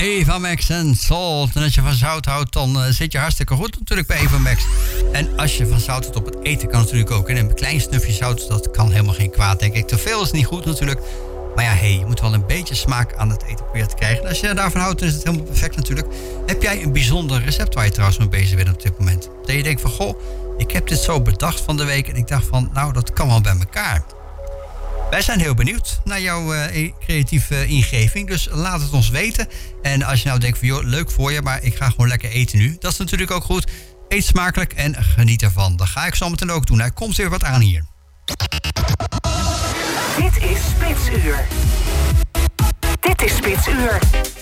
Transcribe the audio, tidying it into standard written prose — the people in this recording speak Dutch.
Eva Max en Salt. En als je van zout houdt, dan zit je hartstikke goed natuurlijk bij Eva Max. En als je van zout houdt op het eten, kan natuurlijk ook. En een klein snufje zout, dat kan helemaal geen kwaad, denk ik. Te veel is niet goed natuurlijk. Maar ja, je moet wel een beetje smaak aan het eten proberen te krijgen. En als je daarvan houdt, dan is het helemaal perfect natuurlijk. Heb jij een bijzonder recept waar je trouwens mee bezig bent op dit moment? Dat je denkt van, goh, ik heb dit zo bedacht van de week. En ik dacht van, nou, dat kan wel bij elkaar. Wij zijn heel benieuwd naar jouw creatieve ingeving. Dus laat het ons weten. En als je nou denkt van, joh, leuk voor je, maar ik ga gewoon lekker eten nu. Dat is natuurlijk ook goed. Eet smakelijk en geniet ervan. Dat ga ik zo meteen ook doen. Hij komt weer wat aan hier. Dit is Spitsuur.